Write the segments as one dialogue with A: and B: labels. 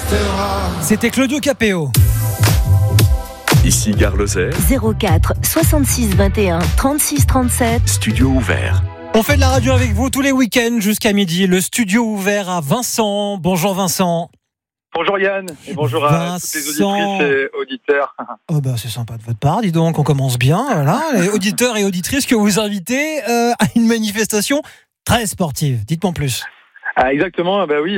A: C'était Claudio Capéo.
B: Ici Gare Lozère,
C: 04 66 21 36 37.
B: studio ouvert.
A: On fait de la radio avec vous tous les week-ends jusqu'à midi. Le studio ouvert à Vincent. Bonjour Vincent.
D: Bonjour Yann et bonjour à toutes les auditrices et auditeurs.
A: Oh bah c'est sympa de votre part, dis donc, on commence bien. Voilà. Les auditeurs et auditrices que vous invitez à une manifestation très sportive. Dites-moi en plus.
D: Ah, exactement, oui,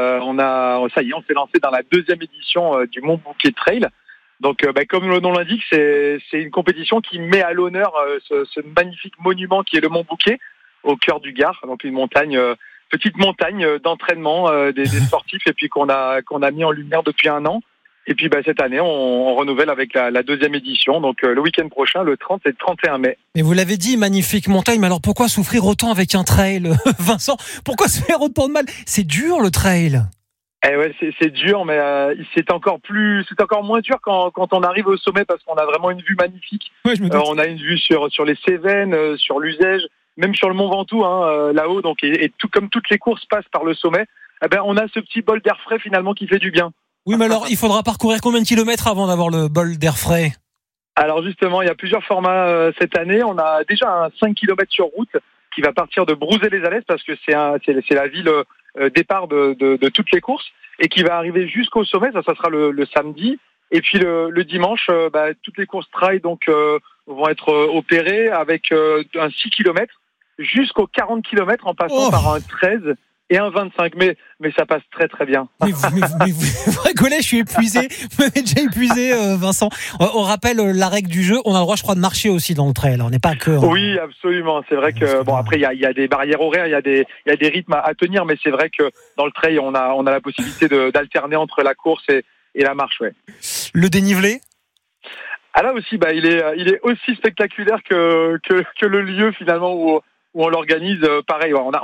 D: ça y est, on s'est lancé dans la deuxième édition du Mont Bouquet Trail. Donc comme le nom l'indique, c'est une compétition qui met à l'honneur ce magnifique monument qui est le Mont Bouquet au cœur du Gard, donc une montagne. Petite montagne d'entraînement des sportifs et puis qu'on a mis en lumière depuis un an. Et puis cette année, on renouvelle avec la deuxième édition. Donc le week-end prochain, le 30 et le 31 mai.
A: Mais vous l'avez dit, magnifique montagne. Mais alors pourquoi souffrir autant avec un trail, Vincent? Pourquoi se faire autant de mal? C'est dur le trail.
D: Eh ouais, c'est dur, mais c'est encore moins dur quand on arrive au sommet parce qu'on a vraiment une vue magnifique.
A: Ouais, je me doute.
D: On a une vue sur les Cévennes, sur l'Uzège, même sur le Mont Ventoux, là-haut. Donc, et tout comme toutes les courses passent par le sommet, on a ce petit bol d'air frais finalement qui fait du bien.
A: Oui, mais alors il faudra parcourir combien de kilomètres avant d'avoir le bol d'air frais?
D: Alors justement, il y a plusieurs formats cette année. On a déjà un 5 km sur route qui va partir de Brouzé-les-Alès parce que c'est la ville départ de toutes les courses et qui va arriver jusqu'au sommet. Ça sera le samedi. Et puis le dimanche, toutes les courses trail vont être opérées avec un 6 km jusqu'aux 40 km en passant par un 13 et un 25. Mais ça passe très très bien.
A: Mais vous rigolez, je suis épuisé. Vous m'avez déjà épuisé, Vincent. On rappelle la règle du jeu. On a le droit, je crois, de marcher aussi dans le trail. On n'est pas que...
D: Oui, absolument. C'est vrai que après il y a des barrières horaires, il y a des rythmes à tenir, mais c'est vrai que dans le trail, on a la possibilité d'alterner entre la course et la marche. Ouais.
A: Le dénivelé?
D: Ah là aussi, il est aussi spectaculaire que le lieu finalement où on l'organise. Pareil, on a